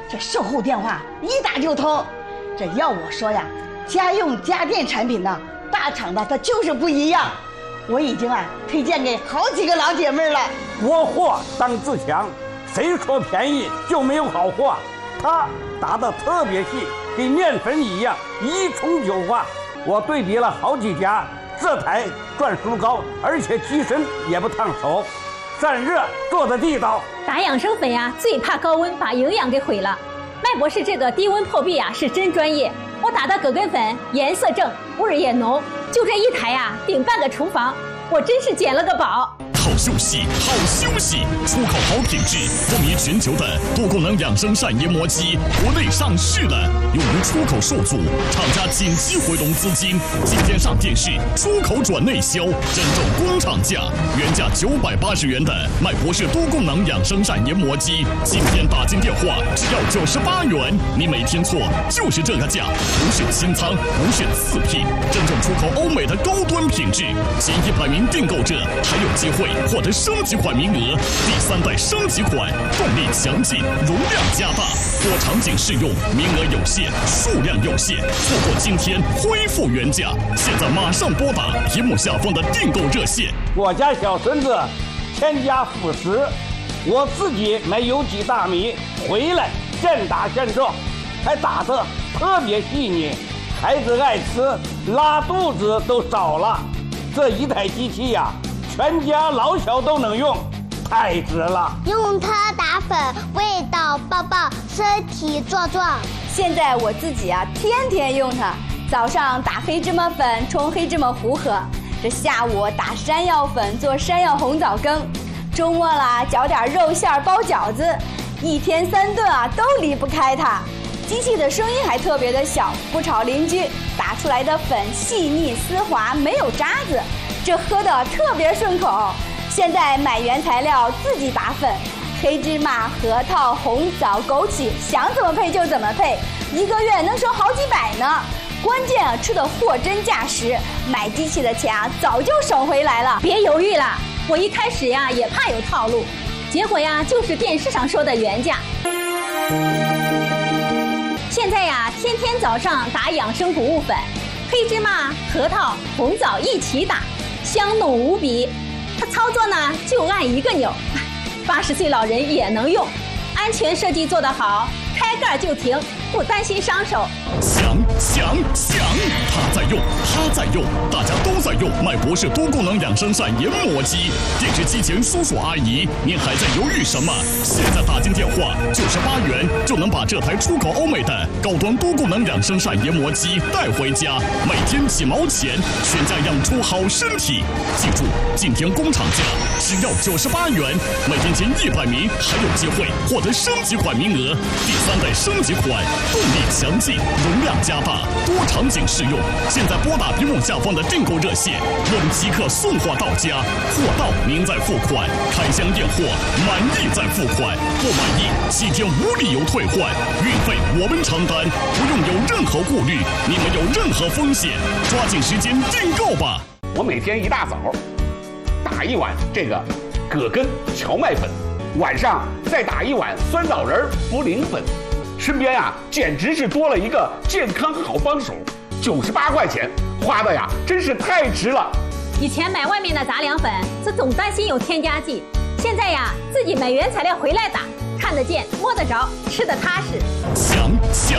这售后电话一打就通。这要我说呀，家用家电产品呢，大厂的它就是不一样。我已经推荐给好几个老姐妹了。 国货当自强，谁说便宜就没有好货？它打得特别细，跟面粉一样，一冲就化。我对比了好几家，这台转速高，而且机身也不烫手，散热做得地道。 打养生粉呀，最怕高温把营养给毁了。麦博士这个低温破壁是真专业，我打的葛根粉颜色正，味儿也浓，就这一台顶半个厨房，我真是捡了个宝。 好休息，好休息！出口好品质，风靡全球的多功能养生膳研磨机，国内上市了，由于出口受阻，厂家紧急回笼资金，今天上电视，出口转内销，真正工厂价，原价980元的麦博士多功能养生膳研磨机，今天打进电话只要98元，你没听错，就是这个价，不是清仓，不是次品，真正出口欧美的高端品质，前100名订购者还有机会获得升级款名额，第3代升级款，动力强劲，容量加大，多场景适用，名额有限，数量有限，错过今天恢复原价，现在马上拨打屏幕下方的订购热线。 我家小孙子添加辅食，我自己买有机大米回来现打现种，还打得特别细腻，孩子爱吃，拉肚子都少了。这一台机器全家老小都能用，太值了！ 用它打粉，味道爆爆，身体壮壮。 现在我自己天天用它，早上打黑芝麻粉冲黑芝麻糊喝，这下午打山药粉做山药红枣羹，周末啦搅点肉馅包饺子，一天3顿都离不开它。机器的声音还特别的小，不吵邻居，打出来的粉细腻丝滑，没有渣子。这喝的特别顺口。现在买原材料自己打粉，黑芝麻、核桃、红枣、枸杞，想怎么配就怎么配，1个月能省好几百呢。关键吃的货真价实，买机器的钱早就省回来了。 别犹豫了，我一开始也怕有套路，结果就是电视上说的原价。现在天天早上打养生谷物粉，黑芝麻、核桃、红枣一起打，香浓无比。它操作呢就按1个钮，80岁老人也能用，安全设计做得好，开盖就停，不担心伤手。 响！他在用，大家都在用麦博士多功能养生膳研磨机。电视机前叔叔阿姨，您还在犹豫什么？现在打进电话98元就能把这台出口欧美的高端多功能养生膳研磨机带回家，每天几毛钱，全家养出好身体。记住，今天工厂价只要98元，每天前100名还有机会获得升级款名额，第3代升级款，动力强劲，容量加大，多场景适用。现在拨打屏幕下方的订购热线，我们即刻送货到家，货到您再付款，开箱验货，满意再付款，不满意7天无理由退换，运费我们承担，不用有任何顾虑，你们有任何风险，抓紧时间订购吧。 我每天一大早打1碗这个葛根荞麦粉，晚上再打1碗酸枣仁茯苓粉，身边简直是多了一个健康好帮手。98块钱花的真是太值了。 以前买外面的杂粮粉，总担心有添加剂，现在自己买原材料回来打，看得见摸得着，吃得踏实。 响！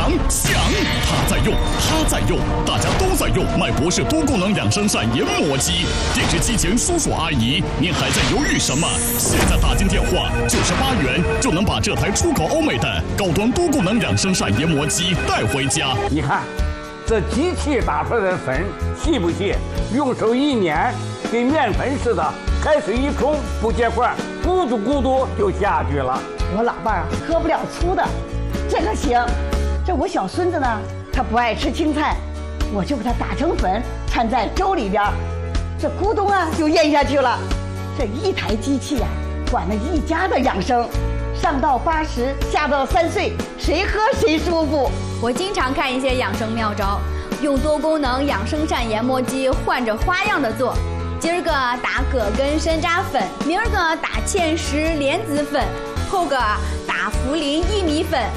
他在用，大家都在用麦博士多功能养生膳研磨机。电视机前叔叔阿姨，您还在犹豫什么？现在打进电话98元就能把这台出口欧美的高端多功能养生膳研磨机带回家。 你看这机器打出来的粉细不细？用手一捻，跟面粉似的，开水一冲不结块，咕嘟咕嘟就下去了。 我老伴喝不了粗的，这个行。这我小孙子呢，他不爱吃青菜，我就给他打成粉，掺在粥里边，这咕咚就咽下去了。这一台机器管了一家的养生，上到80，下到3岁，谁喝谁舒服。 我经常看一些养生妙招，用多功能养生膳研磨机换着花样的做。今儿个打葛根山楂粉，明儿个打芡实莲子粉，后个打茯苓薏米粉。